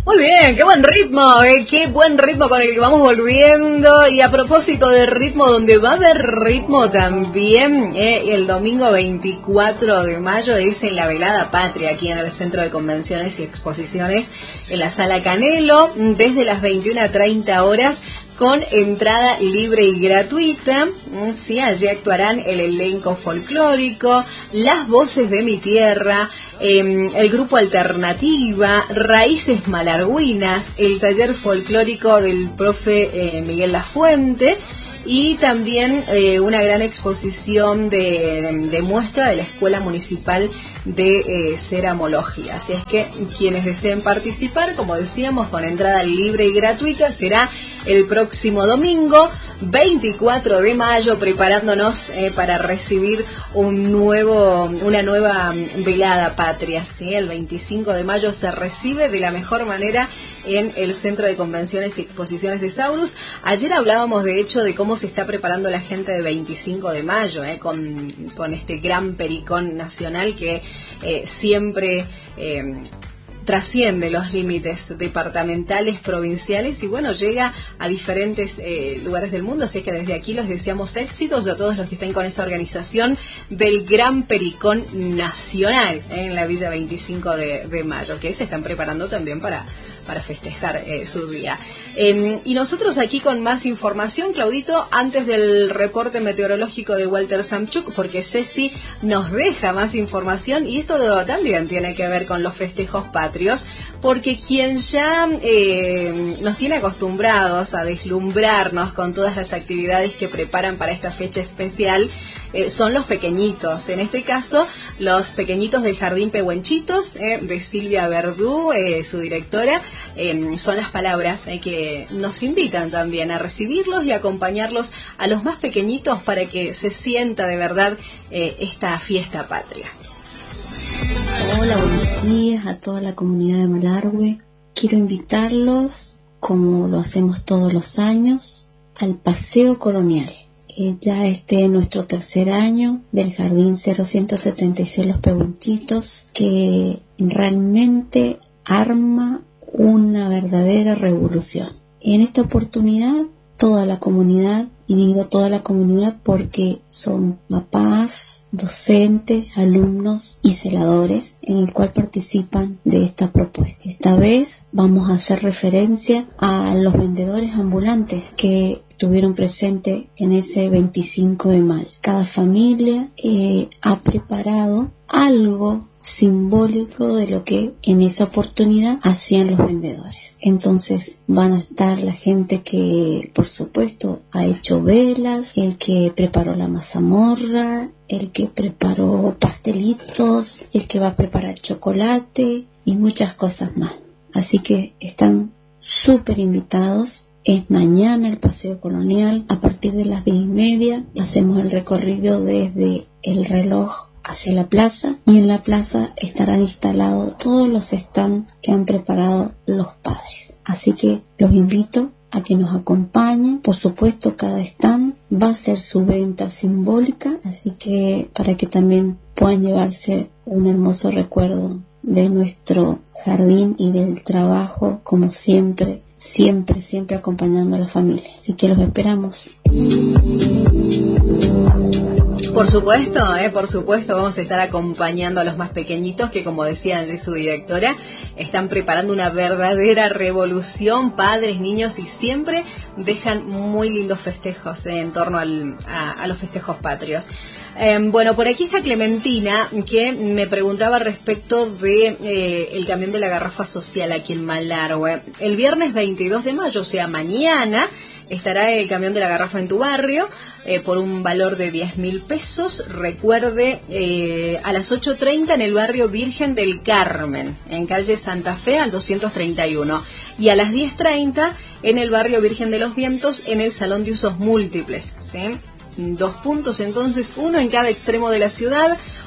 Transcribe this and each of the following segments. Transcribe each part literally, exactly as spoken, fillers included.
Muy bien, qué buen ritmo, eh, qué buen ritmo con el que vamos volviendo. Y a propósito de ritmo, donde va a haber ritmo también, eh, el domingo veinticuatro de mayo es en la Velada Patria, aquí en el Centro de Convenciones y Exposiciones, en la Sala Canelo, desde las veintiuna a treinta horas, con entrada libre y gratuita. Sí, allí actuarán el elenco folclórico, las voces de mi tierra, eh, el grupo Alternativa, Raíces Malargüinas, el taller folclórico del profe eh, Miguel Lafuente, y también eh, una gran exposición de, de muestra de la Escuela Municipal de eh, Ceramología. Así es que quienes deseen participar, como decíamos, con entrada libre y gratuita, será el próximo domingo veinticuatro de mayo, preparándonos eh, para recibir un nuevo, una nueva velada patria. ¿Sí? El veinticinco de mayo se recibe de la mejor manera en el Centro de Convenciones y Exposiciones de Saurus. Ayer hablábamos, de hecho, de cómo se está preparando la gente de veinticinco de mayo, eh, con, con este gran pericón nacional que eh, siempre eh, trasciende los límites departamentales, provinciales, y bueno, llega a diferentes eh, lugares del mundo. Así que desde aquí les deseamos éxitos a todos los que estén con esa organización del Gran Pericón Nacional, eh, en la Villa veinticinco de mayo, que se están preparando también para para festejar eh, su día. Eh, y nosotros aquí con más información, Claudito, antes del reporte meteorológico de Walter Samchuk, porque Ceci nos deja más información, y esto también tiene que ver con los festejos patrios, porque quien ya eh, nos tiene acostumbrados a deslumbrarnos con todas las actividades que preparan para esta fecha especial, Eh, son los pequeñitos, en este caso los pequeñitos del Jardín Pehuenchitos, eh, de Silvia Verdú, eh, su directora. Eh, son las palabras eh, que nos invitan también a recibirlos y acompañarlos a los más pequeñitos para que se sienta de verdad eh, esta fiesta patria. Hola, buenos días a toda la comunidad de Malargüe. Quiero invitarlos, como lo hacemos todos los años, al Paseo Colonial. Eh, ya este es nuestro tercer año del Jardín cero ciento setenta y seis Los Pehuenchitos, que realmente arma una verdadera revolución. En esta oportunidad, toda la comunidad, y digo toda la comunidad porque son papás, docentes, alumnos y celadores, en el cual participan de esta propuesta. Esta vez vamos a hacer referencia a los vendedores ambulantes que estuvieron presentes en ese veinticinco de mayo. Cada familia eh, ha preparado algo simbólico de lo que en esa oportunidad hacían los vendedores. Entonces van a estar la gente que, por supuesto, ha hecho velas, el que preparó la mazamorra, el que preparó pastelitos, el que va a preparar chocolate y muchas cosas más. Así que están súper invitados. Es mañana el Paseo Colonial, a partir de las diez y media. Hacemos el recorrido desde el reloj hacia la plaza, y en la plaza estarán instalados todos los stands que han preparado los padres. Así que los invito a que nos acompañen. Por supuesto, cada stand va a ser su venta simbólica, así que para que también puedan llevarse un hermoso recuerdo de nuestro jardín y del trabajo, como siempre, siempre, siempre acompañando a la familia. Así que los esperamos. Por supuesto, eh, por supuesto, vamos a estar acompañando a los más pequeñitos que, como decía allí su directora, están preparando una verdadera revolución, padres, niños, y siempre dejan muy lindos festejos eh, en torno al, a, a los festejos patrios. Eh, bueno, por aquí está Clementina, que me preguntaba respecto de eh, el camión de la garrafa social aquí en Malargüe. El viernes veintidós de mayo, o sea, mañana, estará el camión de la garrafa en tu barrio eh, por un valor de diez mil pesos. Recuerde, eh, a las ocho treinta en el barrio Virgen del Carmen, en calle Santa Fe al doscientos treinta y uno. Y a las diez treinta en el barrio Virgen de los Vientos, en el Salón de Usos Múltiples, ¿sí? Dos puntos entonces, uno en cada extremo de la ciudad,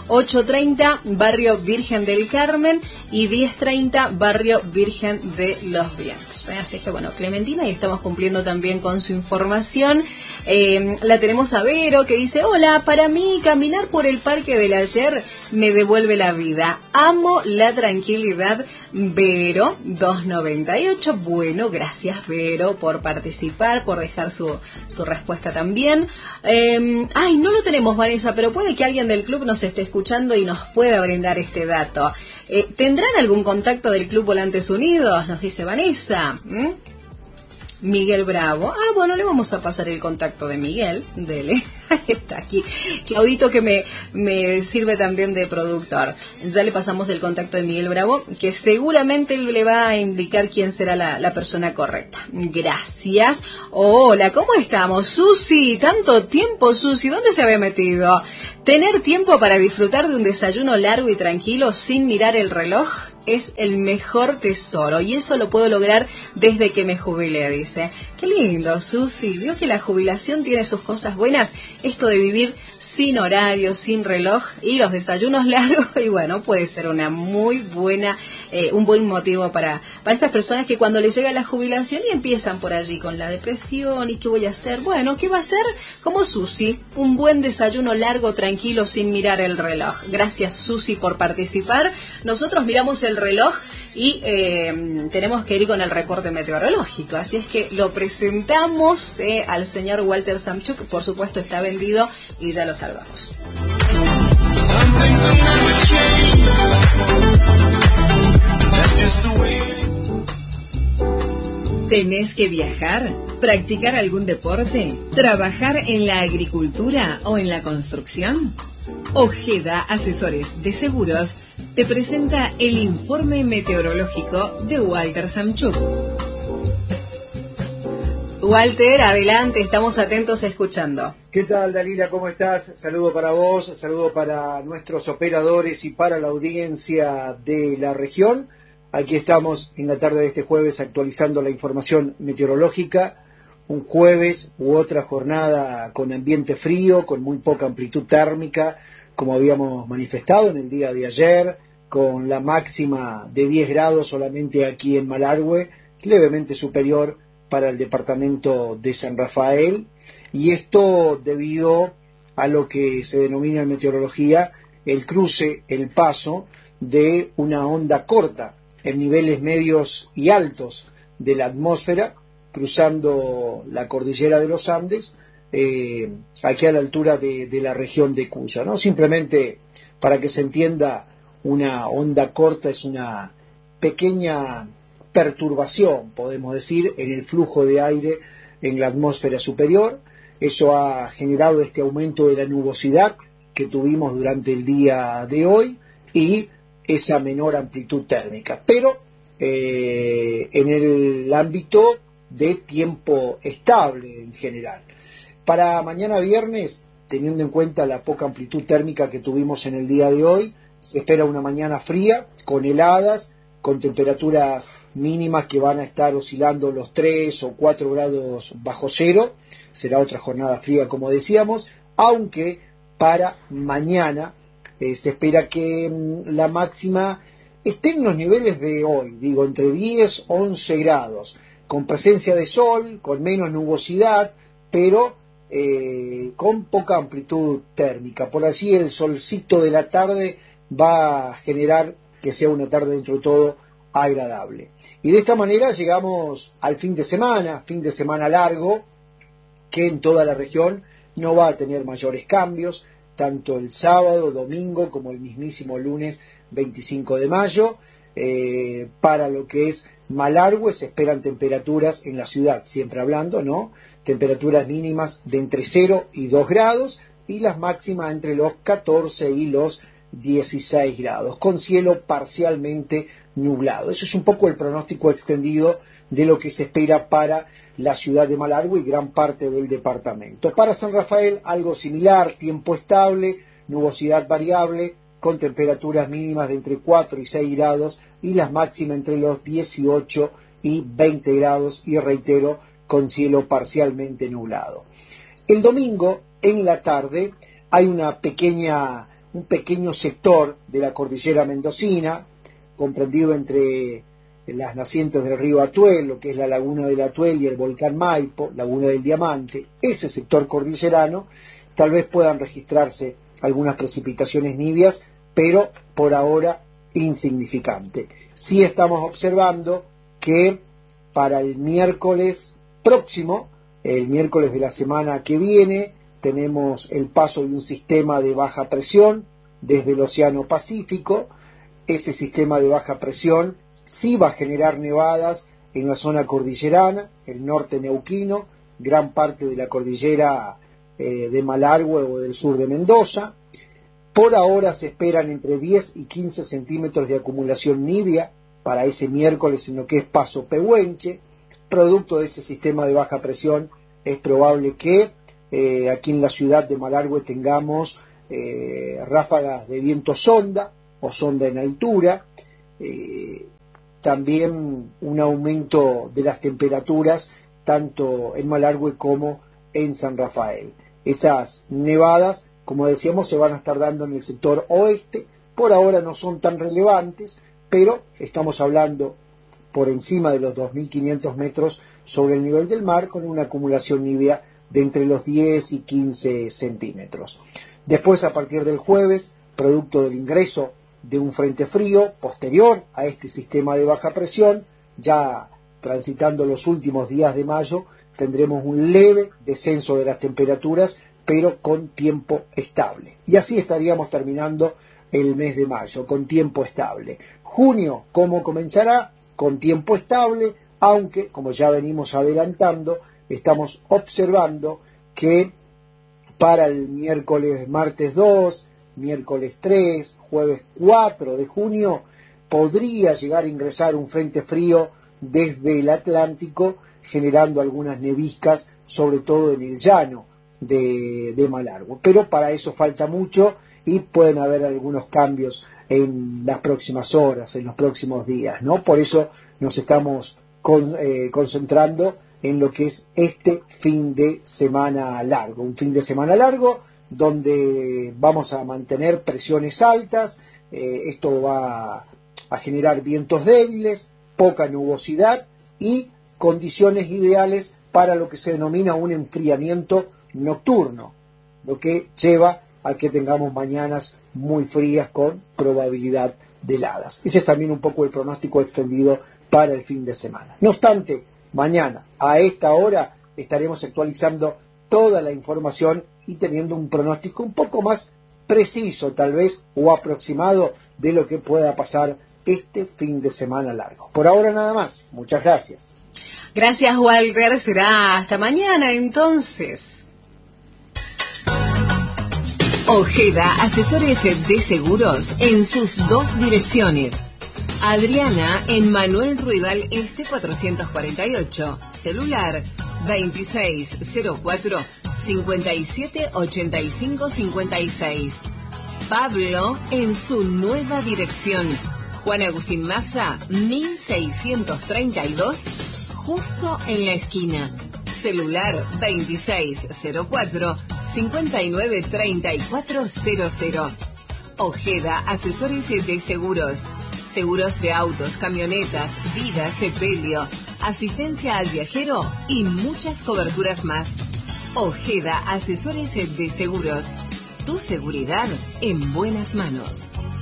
ocho treinta Barrio Virgen del Carmen y diez treinta Barrio Virgen de los Vientos. ¿eh? Así es que bueno, Clementina, y estamos cumpliendo también con su información. Eh, la tenemos a Vero, que dice: hola, para mí caminar por el Parque del Ayer me devuelve la vida. Amo la tranquilidad. Vero dos noventa y ocho. Bueno, gracias Vero por participar, por dejar su, su respuesta también. Eh, ay, no lo tenemos, Vanessa, pero puede que alguien del club nos esté escuchando y nos pueda brindar este dato. Eh, ¿Tendrán algún contacto del Club Volantes Unidos? Nos dice Vanessa. ¿Mm? Miguel Bravo. Ah, bueno, le vamos a pasar el contacto de Miguel. Dele. Ahí está aquí. Claudito, que me, me sirve también de productor. Ya le pasamos el contacto de Miguel Bravo, que seguramente le va a indicar quién será la, la persona correcta. Gracias. Hola, ¿cómo estamos? Susi, tanto tiempo, Susi. ¿Dónde se había metido? Tener tiempo para disfrutar de un desayuno largo y tranquilo sin mirar el reloj es el mejor tesoro, y eso lo puedo lograr desde que me jubilé, dice. Qué lindo, Susi. Vio que la jubilación tiene sus cosas buenas, esto de vivir sin horario, sin reloj y los desayunos largos, y bueno, puede ser una muy buena, eh, un buen motivo para, para estas personas que cuando les llega la jubilación y empiezan por allí con la depresión, y qué voy a hacer, bueno, ¿qué va a hacer? Como Susi, un buen desayuno largo, tranquilo, sin mirar el reloj. Gracias, Susi, por participar. Nosotros miramos el reloj y eh, tenemos que ir con el reporte meteorológico, así es que lo presentamos eh, al señor Walter Samchuk. Por supuesto está vendido y ya lo salvamos. ¿Tenés que viajar? ¿Practicar algún deporte? ¿Trabajar en la agricultura o en la construcción? Ojeda Asesores de Seguros te presenta el informe meteorológico de Walter Samchuk. Walter, adelante, estamos atentos escuchando. ¿Qué tal, Dalila? ¿Cómo estás? Saludo para vos, saludo para nuestros operadores y para la audiencia de la región. Aquí estamos en la tarde de este jueves actualizando la información meteorológica. Un jueves u otra jornada con ambiente frío, con muy poca amplitud térmica, como habíamos manifestado en el día de ayer, con la máxima de diez grados solamente aquí en Malargüe, levemente superior para el departamento de San Rafael, y esto debido a lo que se denomina en meteorología el cruce, el paso de una onda corta en niveles medios y altos de la atmósfera, cruzando la cordillera de los Andes, eh, aquí a la altura de, de la región de Cuyo, ¿no? Simplemente para que se entienda, una onda corta es una pequeña perturbación, podemos decir, en el flujo de aire en la atmósfera superior. Eso ha generado este aumento de la nubosidad que tuvimos durante el día de hoy y esa menor amplitud térmica, pero eh, en el ámbito de tiempo estable en general. Para mañana viernes, teniendo en cuenta la poca amplitud térmica que tuvimos en el día de hoy, se espera una mañana fría, con heladas, con temperaturas mínimas que van a estar oscilando los tres o cuatro grados bajo cero. Será otra jornada fría, como decíamos, aunque para mañana eh, se espera que mm, la máxima esté en los niveles de hoy, digo, entre diez, once grados, con presencia de sol, con menos nubosidad, pero eh, con poca amplitud térmica. Por así el solcito de la tarde va a generar que sea una tarde dentro de todo agradable. Y de esta manera llegamos al fin de semana, fin de semana largo, que en toda la región no va a tener mayores cambios, tanto el sábado, domingo, como el mismísimo lunes veinticinco de mayo. Eh, para lo que es Malargüe se esperan temperaturas en la ciudad, siempre hablando, ¿no? Temperaturas mínimas de entre cero y dos grados y las máximas entre los catorce y los dieciséis grados, con cielo parcialmente nublado. Eso es un poco el pronóstico extendido de lo que se espera para la ciudad de Malargüe y gran parte del departamento. Para San Rafael, algo similar, tiempo estable, nubosidad variable, con temperaturas mínimas de entre cuatro y seis grados y las máximas entre los dieciocho y veinte grados, y reitero, con cielo parcialmente nublado. El domingo, en la tarde, hay una pequeña un pequeño sector de la cordillera mendocina, comprendido entre las nacientes del río Atuel, lo que es la laguna del Atuel y el volcán Maipo, laguna del Diamante, ese sector cordillerano, tal vez puedan registrarse algunas precipitaciones nivias, pero por ahora insignificante. Sí estamos observando que para el miércoles próximo, el miércoles de la semana que viene, tenemos el paso de un sistema de baja presión desde el Océano Pacífico. Ese sistema de baja presión sí va a generar nevadas en la zona cordillerana, el norte neuquino, gran parte de la cordillera eh, de Malargüe o del sur de Mendoza. Por ahora se esperan entre diez y quince centímetros de acumulación nibia para ese miércoles en lo que es Paso Pehuenche. Producto de ese sistema de baja presión, es probable que eh, aquí en la ciudad de Malargüe tengamos eh, ráfagas de viento sonda o sonda en altura, eh, también un aumento de las temperaturas tanto en Malargüe como en San Rafael. Esas nevadas, como decíamos, se van a estar dando en el sector oeste. Por ahora no son tan relevantes, pero estamos hablando por encima de los dos mil quinientos metros sobre el nivel del mar, con una acumulación nibia de entre los diez y quince centímetros. Después, a partir del jueves, producto del ingreso de un frente frío posterior a este sistema de baja presión, ya transitando los últimos días de mayo, tendremos un leve descenso de las temperaturas, pero con tiempo estable. Y así estaríamos terminando el mes de mayo, con tiempo estable. Junio, ¿cómo comenzará? Con tiempo estable, aunque, como ya venimos adelantando, estamos observando que para el miércoles, martes dos, miércoles tres, jueves cuatro de junio, podría llegar a ingresar un frente frío desde el Atlántico, generando algunas neviscas, sobre todo en el llano de, de Malargüe. Pero para eso falta mucho y pueden haber algunos cambios en las próximas horas, en los próximos días, ¿no? Por eso nos estamos con, eh, concentrando en lo que es este fin de semana largo. Un fin de semana largo donde vamos a mantener presiones altas, eh, esto va a generar vientos débiles, poca nubosidad y condiciones ideales para lo que se denomina un enfriamiento nocturno, lo que lleva a que tengamos mañanas muy frías con probabilidad de heladas. Ese es también un poco el pronóstico extendido para el fin de semana. No obstante, mañana a esta hora estaremos actualizando toda la información y teniendo un pronóstico un poco más preciso, tal vez, o aproximado de lo que pueda pasar este fin de semana largo. Por ahora nada más. Muchas gracias. Gracias, Walter. Será hasta mañana entonces. Ojeda Asesores de Seguros en sus dos direcciones. Adriana en Manuel Ruibal Este cuatrocientos cuarenta y ocho, celular veintiséis cero cuatro, cincuenta y siete ochenta y cinco cincuenta y seis. Pablo en su nueva dirección, Juan Agustín Maza mil seiscientos treinta y dos, justo en la esquina, celular veintiséis cero cuatro, cincuenta y nueve treinta y cuatro cero cero. Ojeda Asesores de Seguros. Seguros de autos, camionetas, vida, sepelio, asistencia al viajero y muchas coberturas más. Ojeda Asesores de Seguros. Tu seguridad en buenas manos.